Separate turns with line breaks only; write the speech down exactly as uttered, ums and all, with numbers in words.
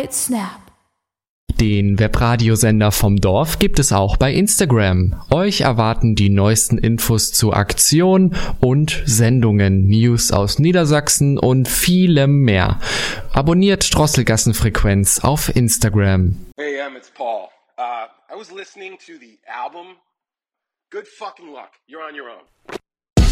right snap.
Den Webradiosender vom Dorf gibt es auch bei Instagram. Euch erwarten die neuesten Infos zu Aktionen und Sendungen, News aus Niedersachsen und vielem mehr. Abonniert Drosselgassenfrequenz auf Instagram.
Hey, um, it's Paul. Uh, I was listening to the album. Good fucking luck. You're on your own.